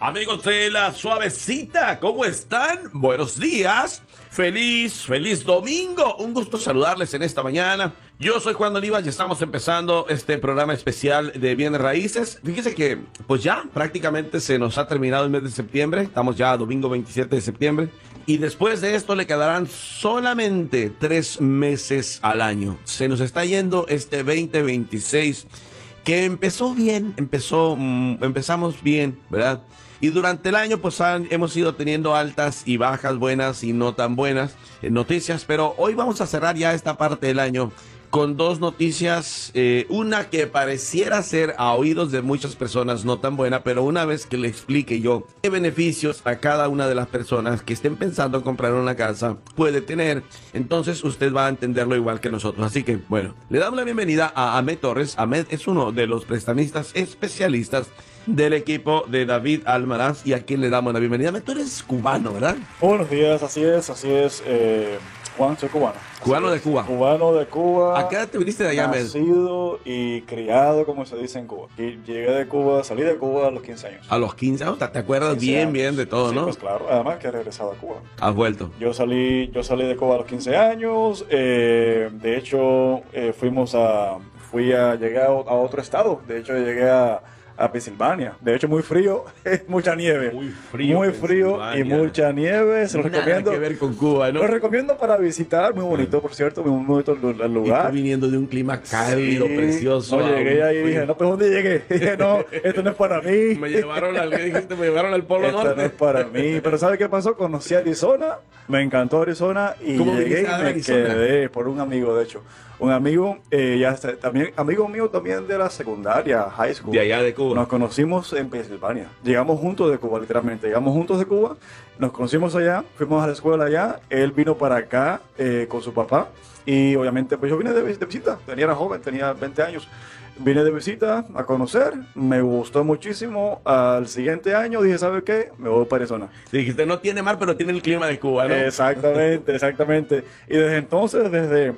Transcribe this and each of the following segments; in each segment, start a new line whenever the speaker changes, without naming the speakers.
Amigos de la suavecita, ¿cómo están? Buenos días, feliz domingo. Un gusto saludarles en esta mañana. Yo soy Juan Olivas y estamos empezando este programa especial de Bienes Raíces. Fíjese que pues ya prácticamente se nos ha terminado el mes de septiembre. Estamos ya domingo 27 de septiembre. Y después de esto le quedarán solamente 3 meses al año. Se nos está yendo este 2026 que empezó bien, empezamos bien, ¿verdad? Y durante el año pues hemos ido teniendo altas y bajas, buenas y no tan buenas noticias, pero hoy vamos a cerrar ya esta parte del año con 2 noticias, una que pareciera ser a oídos de muchas personas no tan buena, pero una vez que le explique yo qué beneficios a cada una de las personas que estén pensando en comprar una casa puede tener, entonces usted va a entenderlo igual que nosotros. Así que bueno, le damos la bienvenida a Ahmed Torres. Ahmed es uno de los prestamistas especialistas del equipo de David Almaraz, y a quien le damos la bienvenida. Ahmed, tú eres cubano, ¿verdad?
Buenos días, así es. Juan, soy cubano.
Cubano de Cuba.
Cubano de Cuba.
¿A qué edad te viniste de allá, Ahmed?
Nacido y criado, como se dice en Cuba. Y llegué de Cuba, salí de Cuba a los 15 años.
A los 15 años, te acuerdas
15
bien,
años.
bien de todo,
Sí,
¿no?
pues claro, además que he regresado a Cuba.
Has vuelto.
Yo salí de Cuba a los 15 años, de hecho llegué a otro estado, de hecho llegué a Pensilvania. De hecho, muy frío, mucha nieve. Muy frío y mucha nieve. Se lo recomiendo.
Nada que ver con Cuba, ¿no?
Lo recomiendo para visitar. Muy bonito, por cierto. Muy bonito el lugar.
Y viniendo de un clima cálido,
Sí.
precioso.
No, llegué ahí y dije, no, pues ¿dónde llegué? Dije, no, esto no es para mí.
Me llevaron al Polo
Esto
Norte.
no es para mí. Pero ¿sabe qué pasó? Conocí Arizona. Me encantó Arizona. Y
¿Cómo
llegué
viniste a
y me
Arizona?
quedé por un amigo, de hecho. Un amigo, también amigo mío también de la secundaria, high school.
De allá de Cuba.
Nos conocimos en Pensilvania. Llegamos juntos de Cuba, literalmente. Llegamos juntos de Cuba, nos conocimos allá, fuimos a la escuela allá. Él vino para acá con su papá. Y obviamente, pues yo vine de visita. Era joven, tenía 20 años. Vine de visita a conocer, me gustó muchísimo. Al siguiente año dije, ¿sabe qué? Me voy para Arizona.
Dijiste, no tiene mar, pero tiene el clima de Cuba, ¿no?
Exactamente. Y desde entonces, desde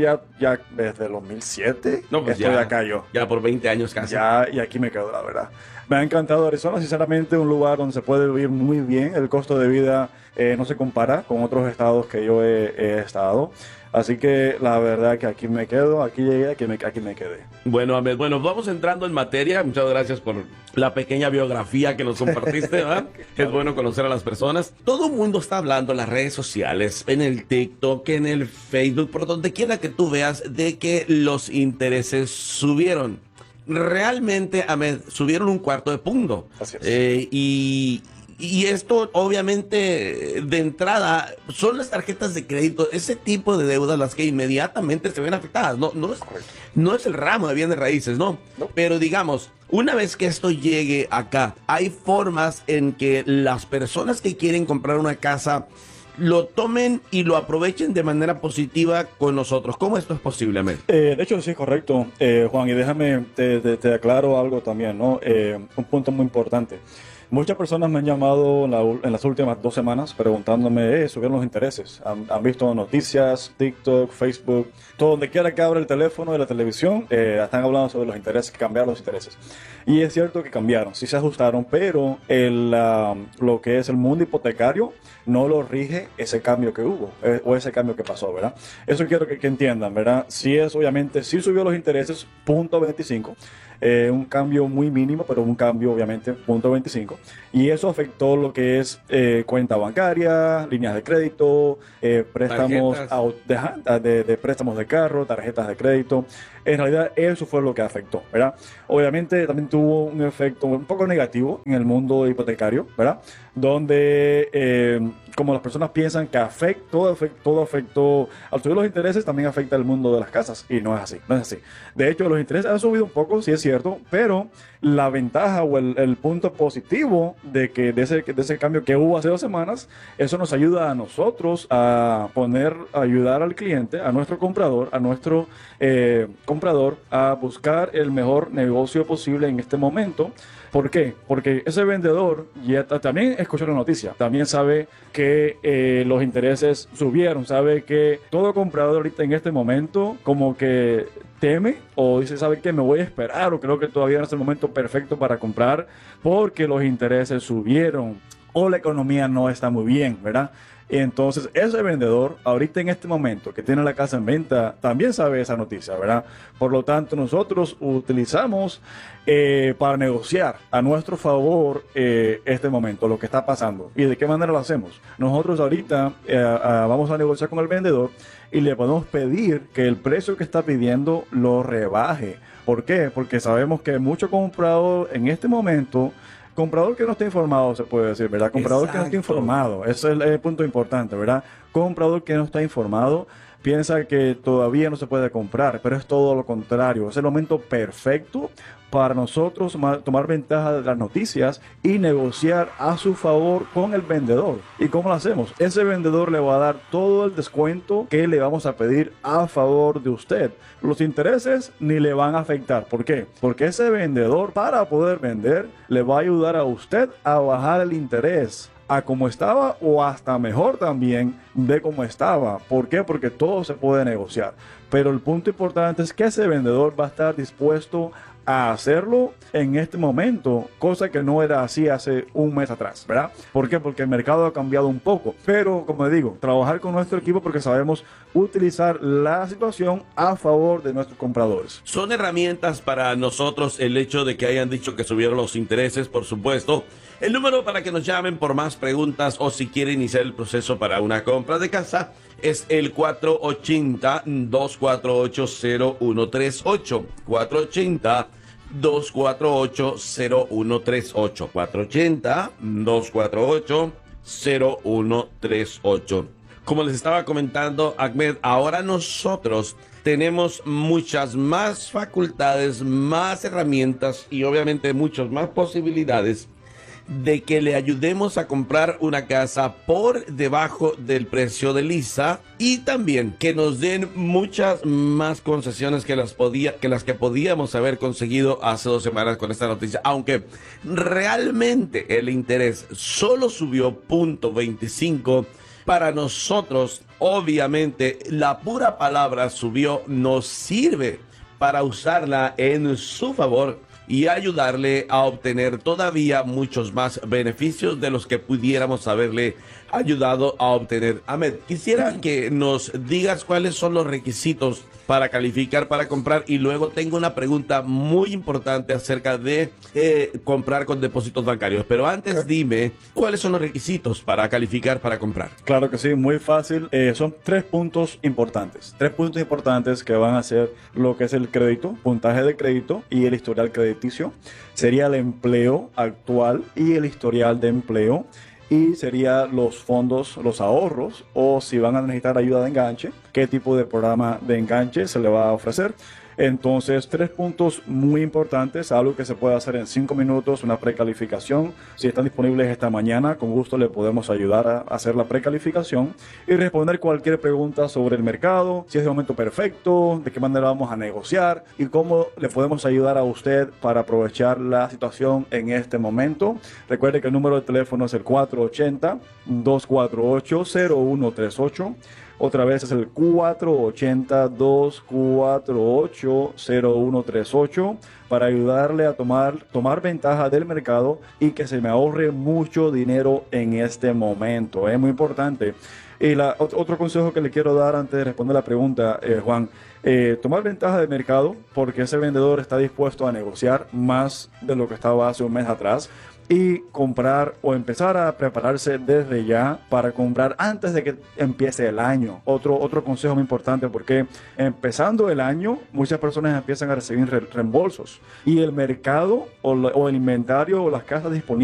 desde el 2007,
No, pues
estoy
ya,
acá yo.
ya por 20 años casi.
Ya, y aquí me quedo, la verdad. Me ha encantado Arizona, sinceramente, un lugar donde se puede vivir muy bien. El costo de vida no se compara con otros estados que yo he estado. Así que la verdad que aquí me quedo, aquí llegué, aquí me quedé.
Bueno, Ahmed, vamos entrando en materia. Muchas gracias por la pequeña biografía que nos compartiste, ¿verdad? Es bueno conocer a las personas. Todo el mundo está hablando en las redes sociales, en el TikTok, en el Facebook, por donde quiera que tú veas, de que los intereses subieron. Realmente, Ahmed, subieron 1/4 de punto.
Así es.
Y esto, obviamente, de entrada, son las tarjetas de crédito, ese tipo de deudas las que inmediatamente se ven afectadas. No es el ramo de bienes raíces, ¿no? Pero digamos, una vez que esto llegue acá, hay formas en que las personas que quieren comprar una casa lo tomen y lo aprovechen de manera positiva con nosotros. ¿Cómo esto es posible, Ahmed?
De hecho, sí, correcto, Juan, y déjame, te aclaro algo también, ¿no? Un punto muy importante. Muchas personas me han llamado en las últimas 2 semanas preguntándome, ¿subieron los intereses? ¿Han visto noticias, TikTok, Facebook? Todo donde quiera que abra el teléfono de la televisión, están hablando sobre los intereses, que cambiaron los intereses. Y es cierto que cambiaron, sí se ajustaron, pero lo que es el mundo hipotecario no lo rige ese cambio que hubo, o ese cambio que pasó, ¿verdad? Eso quiero que entiendan, ¿verdad? Obviamente, sí subió los intereses, 0.25. Un cambio muy mínimo, pero un cambio obviamente 0.25, y eso afectó lo que es cuenta bancaria, líneas de crédito, préstamos de préstamos de carro, tarjetas de crédito. En realidad eso fue lo que afectó, ¿verdad? Obviamente también tuvo un efecto un poco negativo en el mundo hipotecario, ¿verdad? Donde como las personas piensan que todo afectó, al subir los intereses también afecta el mundo de las casas, y no es así. De hecho, los intereses han subido un poco, sí es cierto, pero la ventaja o el punto positivo de ese cambio que hubo hace 2 semanas, eso nos ayuda a nosotros a ayudar al cliente, a nuestro comprador, a nuestro, comprador a buscar el mejor negocio posible en este momento. ¿Por qué? Porque ese vendedor ya también escuchó la noticia, también sabe que los intereses subieron, sabe que todo comprador ahorita en este momento como que teme o dice, ¿sabe qué? Me voy a esperar o creo que todavía no es el momento perfecto para comprar porque los intereses subieron o la economía no está muy bien, ¿verdad? Entonces, ese vendedor, ahorita en este momento que tiene la casa en venta, también sabe esa noticia, ¿verdad? Por lo tanto, nosotros utilizamos para negociar a nuestro favor este momento, lo que está pasando. ¿Y de qué manera lo hacemos? Nosotros ahorita vamos a negociar con el vendedor y le podemos pedir que el precio que está pidiendo lo rebaje. ¿Por qué? Porque sabemos que mucho comprador en este momento... Comprador que no está informado, se puede decir, ¿verdad? Comprador Exacto. Que no está informado, ese es el punto importante, ¿verdad? Comprador que no está informado piensa que todavía no se puede comprar, pero es todo lo contrario. Es el momento perfecto para nosotros tomar ventaja de las noticias y negociar a su favor con el vendedor. ¿Y cómo lo hacemos? Ese vendedor le va a dar todo el descuento que le vamos a pedir a favor de usted. Los intereses ni le van a afectar. ¿Por qué? Porque ese vendedor, para poder vender, le va a ayudar a usted a bajar el interés a como estaba o hasta mejor también de cómo estaba. ¿Por qué? Porque todo se puede negociar. Pero el punto importante es que ese vendedor va a estar dispuesto a hacerlo en este momento, cosa que no era así hace un mes atrás, ¿verdad? ¿Por qué? Porque el mercado ha cambiado un poco, pero como digo, trabajar con nuestro equipo porque sabemos utilizar la situación a favor de nuestros compradores.
Son herramientas para nosotros el hecho de que hayan dicho que subieron los intereses, por supuesto. El número para que nos llamen por más preguntas o si quiere iniciar el proceso para una compra de casa es el 480-248-0138. 480-248-0138. 480-248-0138. Como les estaba comentando, Ahmed, ahora nosotros tenemos muchas más facultades, más herramientas y obviamente muchas más posibilidades de que le ayudemos a comprar una casa por debajo del precio de lista y también que nos den muchas más concesiones que las que podíamos haber conseguido hace 2 semanas con esta noticia, aunque realmente el interés solo subió 0.25. Para nosotros, obviamente, la pura palabra subió nos sirve para usarla en su favor y ayudarle a obtener todavía muchos más beneficios de los que pudiéramos haberle ayudado a obtener. Ahmed, quisiera que nos digas cuáles son los requisitos para calificar para comprar y luego tengo una pregunta muy importante acerca de comprar con depósitos bancarios. Pero antes dime, ¿cuáles son los requisitos para calificar para comprar?
Claro que sí, muy fácil. Son 3 puntos importantes. 3 puntos importantes que van a ser lo que es el crédito, puntaje de crédito y el historial crediticio. Sería el empleo actual y el historial de empleo. Y sería los fondos, los ahorros, o si van a necesitar ayuda de enganche, qué tipo de programa de enganche se le va a ofrecer. Entonces, 3 puntos muy importantes, algo que se puede hacer en 5 minutos, una precalificación. Si están disponibles esta mañana, con gusto le podemos ayudar a hacer la precalificación y responder cualquier pregunta sobre el mercado, si es el momento perfecto, de qué manera vamos a negociar y cómo le podemos ayudar a usted para aprovechar la situación en este momento. Recuerde que el número de teléfono es el 480-248-0138. Otra vez es el 480-248-0138 para ayudarle a tomar ventaja del mercado y que se me ahorre mucho dinero en este momento. Es muy importante. Y otro consejo que le quiero dar antes de responder la pregunta, Juan, tomar ventaja del mercado porque ese vendedor está dispuesto a negociar más de lo que estaba hace un mes atrás. Y comprar o empezar a prepararse desde ya para comprar antes de que empiece el año. Otro consejo muy importante porque empezando el año muchas personas empiezan a recibir reembolsos y el mercado o el inventario o las casas disponibles